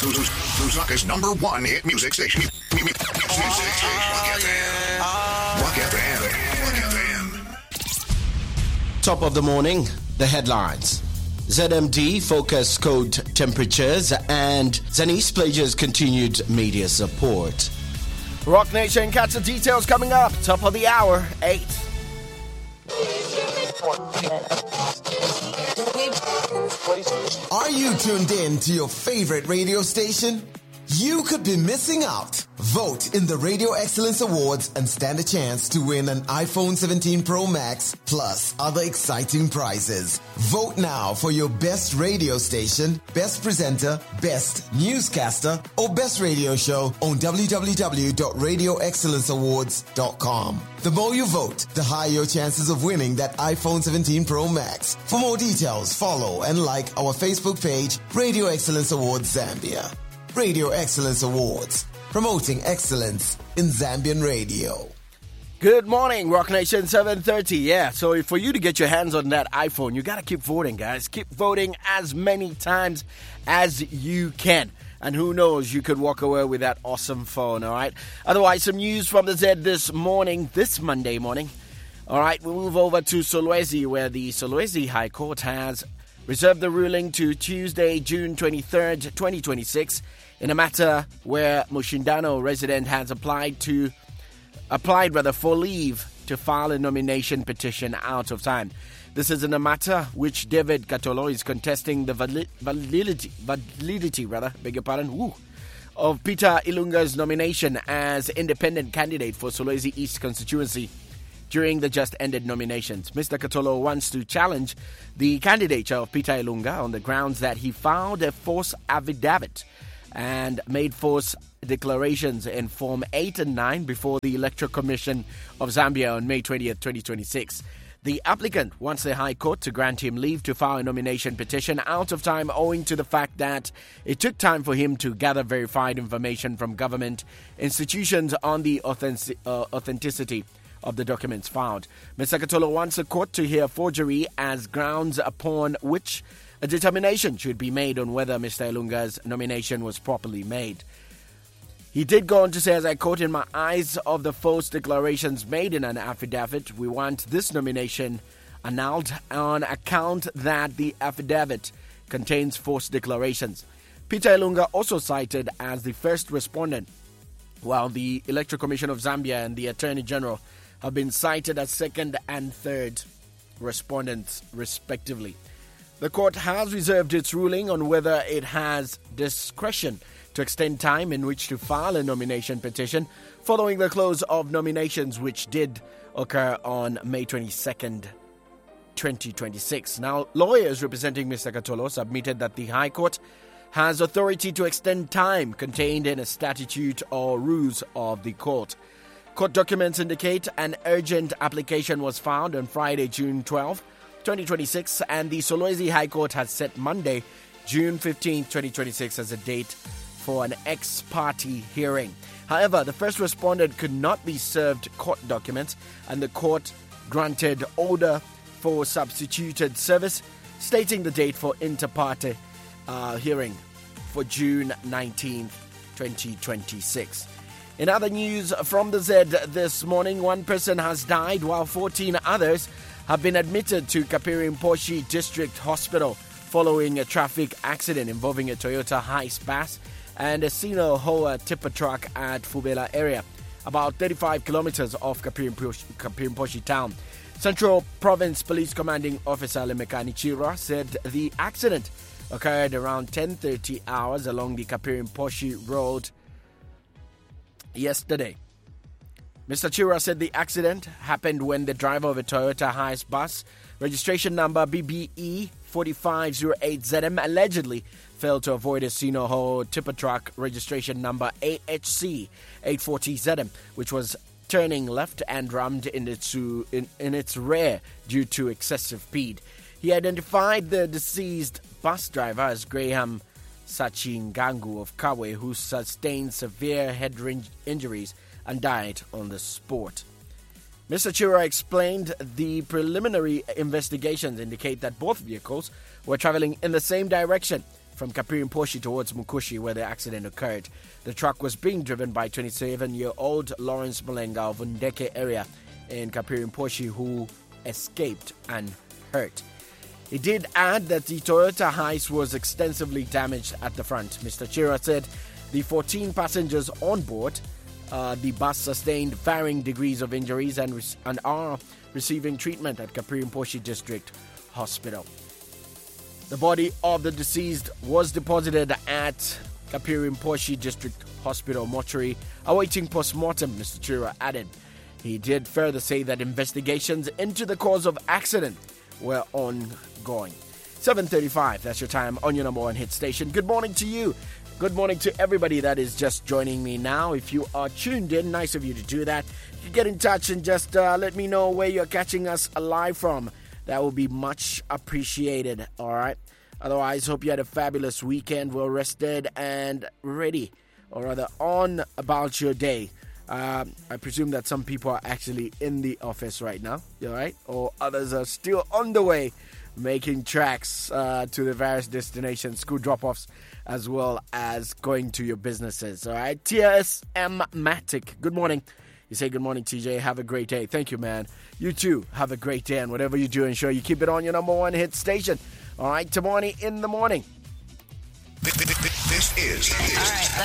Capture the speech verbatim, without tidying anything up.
Lusaka's number one hit music station. Music station. Rock F M. Rock F M. Rock F M. Top of the morning, the headlines. Z M D focus code temperatures and Zenith pledges continued media support. Rock Nation, catch the details coming up. Top of the hour, eight. Are you tuned in to your favorite radio station? You could be missing out. Vote in the Radio Excellence Awards and stand a chance to win an iPhone seventeen Pro Max plus other exciting prizes. Vote now for your best radio station, best presenter, best newscaster, or best radio show on w w w dot radio excellence awards dot com. The more you vote, the higher your chances of winning that iPhone seventeen Pro Max. For more details, follow and like our Facebook page, Radio Excellence Awards Zambia. Radio Excellence Awards, promoting excellence in Zambian radio. Good morning, Rock Nation, seven thirty. Yeah, so for you to get your hands on that iPhone, you got to keep voting, guys. Keep voting as many times as you can. And who knows, you could walk away with that awesome phone, all right? Otherwise, some news from the Z this morning, this Monday morning. All right, we move over to Solwezi, where the Solwezi High Court has reserved the ruling to Tuesday, June twenty-third, twenty twenty-six, in a matter where Mushindano resident has applied to applied rather for leave to file a nomination petition out of time. This is in a matter which David Katolo is contesting the vali- validity, validity rather, beg your pardon, woo, of Peter Ilunga's nomination as independent candidate for Solwezi East constituency during the just-ended nominations. Mister Katolo wants to challenge the candidature of Peter Ilunga on the grounds that he filed a false affidavit and made false declarations in Form eight and nine before the Electoral Commission of Zambia on May twentieth, twenty twenty-six. The applicant wants the High Court to grant him leave to file a nomination petition out of time owing to the fact that it took time for him to gather verified information from government institutions on the authentic- uh, authenticity of the documents filed. Mister Katolo wants the court to hear forgery as grounds upon which a determination should be made on whether Mister Ilunga's nomination was properly made. He did go on to say, as I quote, "In my eyes of the false declarations made in an affidavit, we want this nomination annulled on account that the affidavit contains false declarations." Peter Ilunga also cited as the first respondent, while the Electoral Commission of Zambia and the Attorney General have been cited as second and third respondents, respectively. The court has reserved its ruling on whether it has discretion to extend time in which to file a nomination petition following the close of nominations, which did occur on May twenty-second, twenty twenty-six. Now, lawyers representing Mister Katolo submitted that the High Court has authority to extend time contained in a statute or rules of the court. Court documents indicate an urgent application was filed on Friday, June twelfth, twenty twenty-six, and the Solwezi High Court has set Monday, June fifteenth, twenty twenty-six as a date for an ex-parte hearing. However, the first respondent could not be served court documents, and the court granted order for substituted service, stating the date for inter parte uh, hearing for June nineteenth, twenty twenty-six. In other news from the Z this morning, one person has died while fourteen others have been admitted to Kapirimposhi District Hospital following a traffic accident involving a Toyota Hiace bus and a Sino Hoa tipper truck at Fubela area, about thirty-five kilometers off Kapirimposhi, Kapirimposhi town. Central Province Police Commanding Officer Lemekani Chira said the accident occurred around ten thirty hours along the Kapirimposhi road yesterday. Mister Chira said the accident happened when the driver of a Toyota Hiace bus, registration number B B E four five zero eight Z M, allegedly failed to avoid a Sino Ho tipper truck, registration number A H C eight forty Z M, which was turning left and rammed in its, in, in its rear due to excessive speed. He identified the deceased bus driver as Graham Sachingangu of Kawe, who sustained severe head injuries and died on the spot. Mister Chira explained the preliminary investigations indicate that both vehicles were traveling in the same direction from Kapiri-Mposhi towards Mukushi, where the accident occurred. The truck was being driven by twenty-seven-year-old Lawrence Malenga of Ndeke area in Kapiri-Mposhi, who escaped unhurt. He did add that the Toyota Hiace was extensively damaged at the front. Mister Chira said the fourteen passengers on board uh, the bus sustained varying degrees of injuries and, re- and are receiving treatment at Kapiri-Mposhi District Hospital. The body of the deceased was deposited at Kapiri-Mposhi District Hospital mortuary, awaiting post-mortem, Mister Chira added. He did further say that investigations into the cause of accident were ongoing. seven thirty-five, that's your time on your number one hit station. Good morning to you. Good morning to everybody that is just joining me now. If you are tuned in, nice of you to do that. You get in touch and just uh, let me know where you're catching us live from. That will be much appreciated, all right? Otherwise, hope you had a fabulous weekend, well rested and ready, or rather on about your day. Um, I presume that some people are actually in the office right now, all right? Or others are still on the way making tracks uh, to the various destinations, school drop-offs, as well as going to your businesses, all right? T S M Matic, good morning. You say good morning, T J. Have a great day. Thank you, man. You too. Have a great day. And whatever you do, ensure you keep it on your number one hit station. All right, Tamani in the morning. This is... All right,